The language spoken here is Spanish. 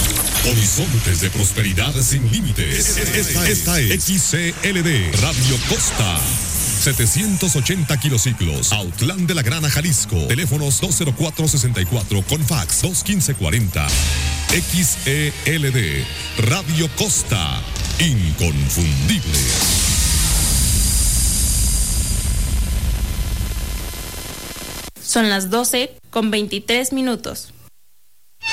Horizontes de prosperidad sin límites. Esta es XCLD Radio Costa. 780 kilociclos, Autlán de la Grana, Jalisco. Teléfonos 204-64 con fax 215-40. XELD Radio Costa, inconfundible. Son las 12:23.